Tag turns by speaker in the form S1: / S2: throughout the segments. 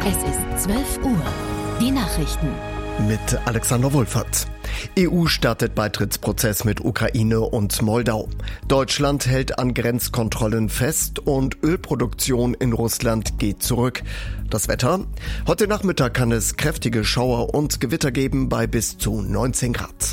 S1: Es ist 12 Uhr. Die Nachrichten.
S2: Mit Alexander Wohlfahrt. EU startet Beitrittsprozess mit Ukraine und Moldau. Deutschland hält an Grenzkontrollen fest und Ölproduktion in Russland geht zurück. Das Wetter? Heute Nachmittag kann es kräftige Schauer und Gewitter geben bei bis zu 19 Grad.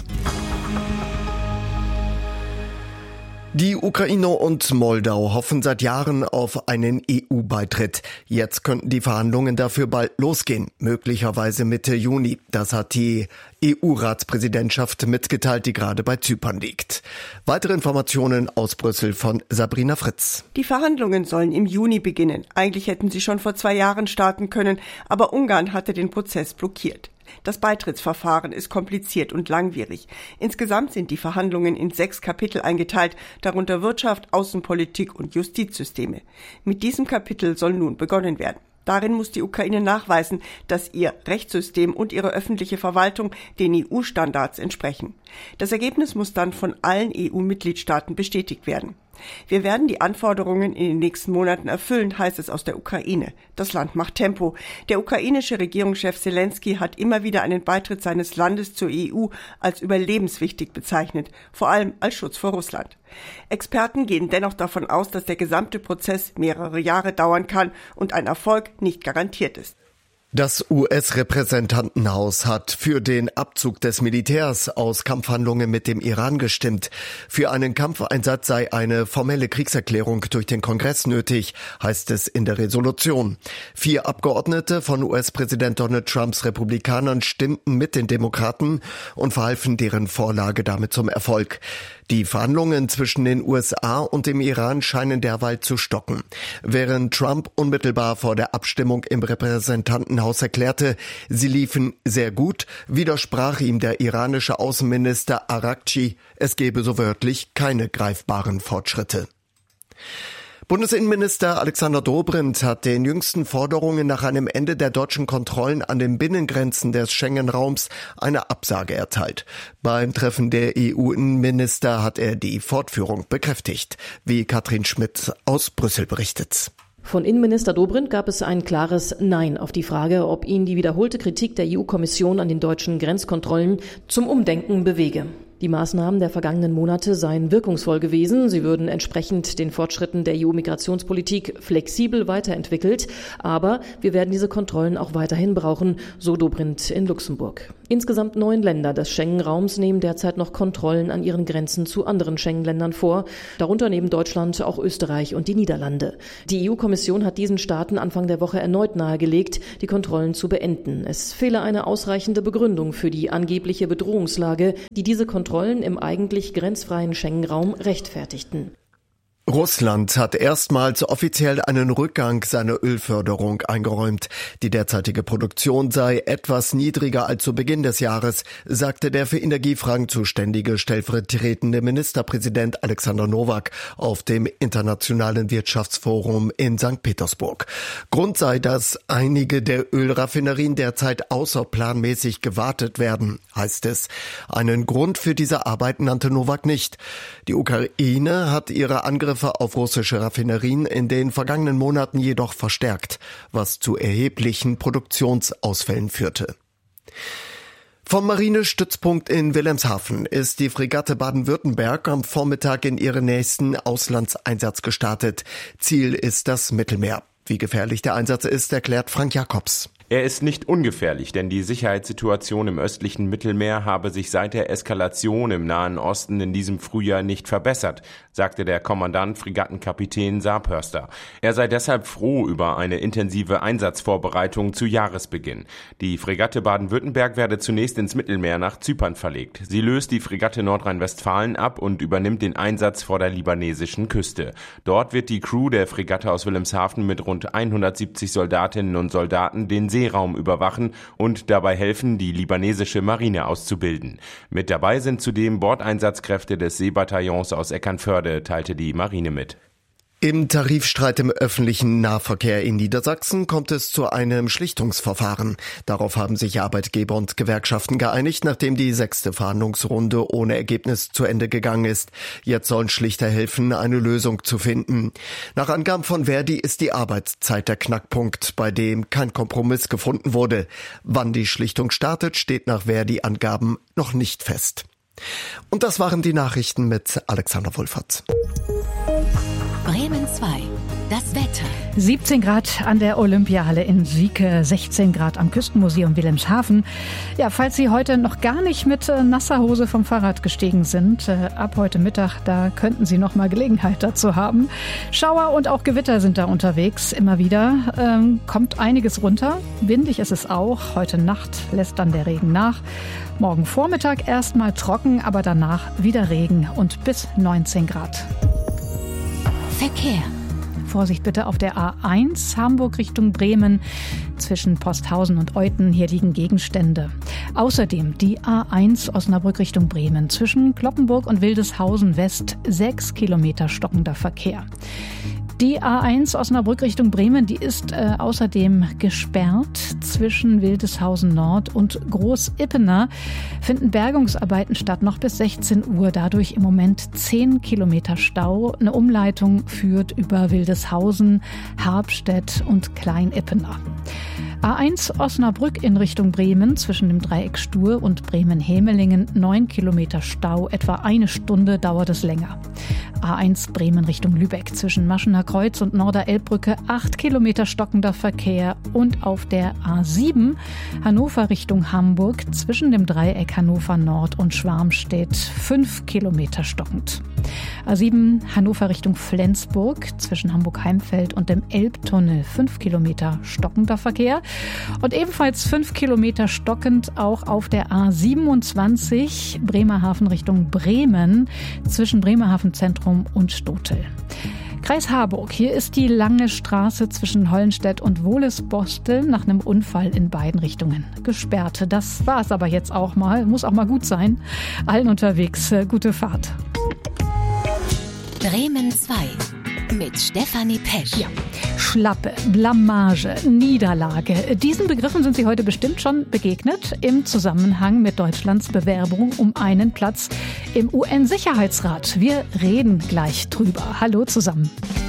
S2: Die Ukraine und Moldau hoffen seit Jahren auf einen EU-Beitritt. Jetzt könnten die Verhandlungen dafür bald losgehen, möglicherweise Mitte Juni. Das hat die EU-Ratspräsidentschaft mitgeteilt, die gerade bei Zypern liegt. Weitere Informationen aus Brüssel von Sabrina Fritz.
S3: Die Verhandlungen sollen im Juni beginnen. Eigentlich hätten sie schon vor 2 Jahren starten können, aber Ungarn hatte den Prozess blockiert. Das Beitrittsverfahren ist kompliziert und langwierig. Insgesamt sind die Verhandlungen in 6 Kapitel eingeteilt, darunter Wirtschaft, Außenpolitik und Justizsysteme. Mit diesem Kapitel soll nun begonnen werden. Darin muss die Ukraine nachweisen, dass ihr Rechtssystem und ihre öffentliche Verwaltung den EU-Standards entsprechen. Das Ergebnis muss dann von allen EU-Mitgliedstaaten bestätigt werden. Wir werden die Anforderungen in den nächsten Monaten erfüllen, heißt es aus der Ukraine. Das Land macht Tempo. Der ukrainische Regierungschef Selenskyj hat immer wieder einen Beitritt seines Landes zur EU als überlebenswichtig bezeichnet, vor allem als Schutz vor Russland. Experten gehen dennoch davon aus, dass der gesamte Prozess mehrere Jahre dauern kann und ein Erfolg nicht garantiert ist.
S2: Das US-Repräsentantenhaus hat für den Abzug des Militärs aus Kampfhandlungen mit dem Iran gestimmt. Für einen Kampfeinsatz sei eine formelle Kriegserklärung durch den Kongress nötig, heißt es in der Resolution. 4 Abgeordnete von US-Präsident Donald Trumps Republikanern stimmten mit den Demokraten und verhalfen deren Vorlage damit zum Erfolg. Die Verhandlungen zwischen den USA und dem Iran scheinen derweil zu stocken. Während Trump unmittelbar vor der Abstimmung im Repräsentantenhaus erklärte, sie liefen sehr gut, widersprach ihm der iranische Außenminister Araghchi, es gebe so wörtlich keine greifbaren Fortschritte. Bundesinnenminister Alexander Dobrindt hat den jüngsten Forderungen nach einem Ende der deutschen Kontrollen an den Binnengrenzen des Schengen-Raums eine Absage erteilt. Beim Treffen der EU-Innenminister hat er die Fortführung bekräftigt, wie Katrin Schmidt aus Brüssel berichtet.
S4: Von Innenminister Dobrindt gab es ein klares Nein auf die Frage, ob ihn die wiederholte Kritik der EU-Kommission an den deutschen Grenzkontrollen zum Umdenken bewege. Die Maßnahmen der vergangenen Monate seien wirkungsvoll gewesen. Sie würden entsprechend den Fortschritten der EU-Migrationspolitik flexibel weiterentwickelt. Aber wir werden diese Kontrollen auch weiterhin brauchen, so Dobrindt in Luxemburg. Insgesamt 9 Länder des Schengen-Raums nehmen derzeit noch Kontrollen an ihren Grenzen zu anderen Schengen-Ländern vor. Darunter neben Deutschland auch Österreich und die Niederlande. Die EU-Kommission hat diesen Staaten Anfang der Woche erneut nahegelegt, die Kontrollen zu beenden. Es fehle eine ausreichende Begründung für die angebliche Bedrohungslage, die diese Kontrollen im eigentlich grenzfreien Schengen-Raum rechtfertigten.
S2: Russland hat erstmals offiziell einen Rückgang seiner Ölförderung eingeräumt. Die derzeitige Produktion sei etwas niedriger als zu Beginn des Jahres, sagte der für Energiefragen zuständige stellvertretende Ministerpräsident Alexander Nowak auf dem Internationalen Wirtschaftsforum in St. Petersburg. Grund sei, dass einige der Ölraffinerien derzeit außerplanmäßig gewartet werden, heißt es. Einen Grund für diese Arbeit nannte Nowak nicht. Die Ukraine hat ihre Angriffe auf russische Raffinerien in den vergangenen Monaten jedoch verstärkt, was zu erheblichen Produktionsausfällen führte. Vom Marinestützpunkt in Wilhelmshaven ist die Fregatte Baden-Württemberg am Vormittag in ihren nächsten Auslandseinsatz gestartet. Ziel ist das Mittelmeer. Wie gefährlich der Einsatz ist, erklärt Frank Jakobs.
S5: Er ist nicht ungefährlich, denn die Sicherheitssituation im östlichen Mittelmeer habe sich seit der Eskalation im Nahen Osten in diesem Frühjahr nicht verbessert, sagte der Kommandant Fregattenkapitän Saarpörster. Er sei deshalb froh über eine intensive Einsatzvorbereitung zu Jahresbeginn. Die Fregatte Baden-Württemberg werde zunächst ins Mittelmeer nach Zypern verlegt. Sie löst die Fregatte Nordrhein-Westfalen ab und übernimmt den Einsatz vor der libanesischen Küste. Dort wird die Crew der Fregatte aus Wilhelmshaven mit rund 170 Soldatinnen und Soldaten den Seeraum überwachen und dabei helfen, die libanesische Marine auszubilden. Mit dabei sind zudem Bordeinsatzkräfte des Seebataillons aus Eckernförde, teilte die Marine mit.
S2: Im Tarifstreit im öffentlichen Nahverkehr in Niedersachsen kommt es zu einem Schlichtungsverfahren. Darauf haben sich Arbeitgeber und Gewerkschaften geeinigt, nachdem die 6. Verhandlungsrunde ohne Ergebnis zu Ende gegangen ist. Jetzt sollen Schlichter helfen, eine Lösung zu finden. Nach Angaben von Verdi ist die Arbeitszeit der Knackpunkt, bei dem kein Kompromiss gefunden wurde. Wann die Schlichtung startet, steht nach Verdi-Angaben noch nicht fest. Und das waren die Nachrichten mit Alexander Wulfert.
S1: Bremen 2. Das Wetter.
S6: 17 Grad an der Olympiahalle in Sieke, 16 Grad am Küstenmuseum Wilhelmshaven. Ja, falls Sie heute noch gar nicht mit nasser Hose vom Fahrrad gestiegen sind, ab heute Mittag, da könnten Sie noch mal Gelegenheit dazu haben. Schauer und auch Gewitter sind da unterwegs, immer wieder. Kommt einiges runter, windig ist es auch. Heute Nacht lässt dann der Regen nach. Morgen Vormittag erstmal trocken, aber danach wieder Regen und bis 19 Grad.
S1: Verkehr.
S6: Vorsicht bitte auf der A1 Hamburg Richtung Bremen zwischen Posthausen und Euthen. Hier liegen Gegenstände. Außerdem die A1 Osnabrück Richtung Bremen zwischen Cloppenburg und Wildeshausen West 6 Kilometer stockender Verkehr. Die A1 Osnabrück Richtung Bremen, die ist außerdem gesperrt. Zwischen Wildeshausen Nord und Groß-Ippener finden Bergungsarbeiten statt, noch bis 16 Uhr. Dadurch im Moment 10 Kilometer Stau. Eine Umleitung führt über Wildeshausen, Harpstedt und Klein-Ippener. A1 Osnabrück in Richtung Bremen zwischen dem Dreieck Stur und Bremen-Hemelingen 9 Kilometer Stau, etwa eine Stunde dauert es länger. A1 Bremen Richtung Lübeck zwischen Maschener Kreuz und Norderelbbrücke 8 Kilometer stockender Verkehr und auf der A7 Hannover Richtung Hamburg zwischen dem Dreieck Hannover Nord und Schwarmstedt 5 Kilometer stockend. A7 Hannover Richtung Flensburg zwischen Hamburg-Heimfeld und dem Elbtunnel 5 Kilometer stockender Verkehr und ebenfalls 5 Kilometer stockend auch auf der A27 Bremerhaven Richtung Bremen zwischen Bremerhaven Zentrum und Stotel. Kreis Harburg, hier ist die lange Straße zwischen Hollenstedt und Wohlisbostel nach einem Unfall in beiden Richtungen gesperrt. Das war es aber jetzt auch mal, muss auch mal gut sein. Allen unterwegs, gute Fahrt.
S1: Bremen 2 mit Stefanie Pesch.
S6: Ja. Schlappe, Blamage, Niederlage. Diesen Begriffen sind Sie heute bestimmt schon begegnet im Zusammenhang mit Deutschlands Bewerbung um einen Platz im UN-Sicherheitsrat. Wir reden gleich drüber. Hallo zusammen.